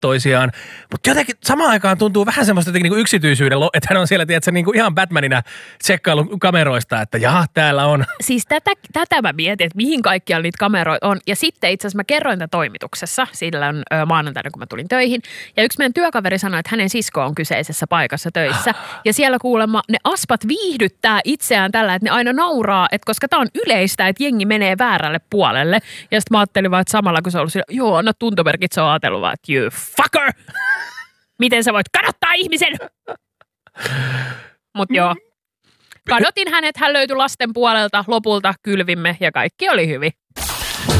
toisiaan. Mutta jotenkin samaan aikaan tuntuu vähän semmoista niin kuin yksityisyyden, että hän on siellä, tiedätkö, niin kuin ihan Batmanina tsekkailu kameroista, että jaha, täällä on. Siis tätä mä mietin, että mihin kaikkialla niitä kameroita on. Ja sitten itse asiassa mä kerroin tämän toimituksessa, sillä on maanantaina, kun mä tulin töihin. Ja yksi meidän työkaveri sanoi, että hänen sisko on kyseisessä paikassa töissä. Ja siellä kuulemma ne aspat viihdyttää itseään tällä, että ne aina nauraa, että koska tää on yleistä, että jengi menee väärälle puolelle. Ja sitten mä ajattelin vaan, että samalla kun se on ollut siellä, joo, anna tuntomerkit, se on ajatellut vaan, että you fucker! Miten sä voit kadottaa ihmisen? Mut joo. Kadotin hänet, hän löytyi lasten puolelta, lopulta kylvimme ja kaikki oli hyvin.